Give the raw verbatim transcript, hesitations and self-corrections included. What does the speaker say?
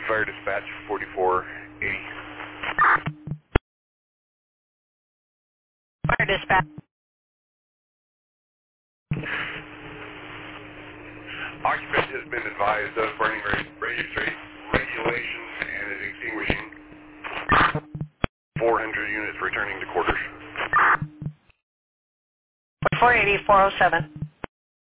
Fire dispatch forty-four eighty. Fire dispatch. Occupant has been advised of burning registration regulations and is extinguishing. four hundred units returning to quarters. four eighty, four oh seven.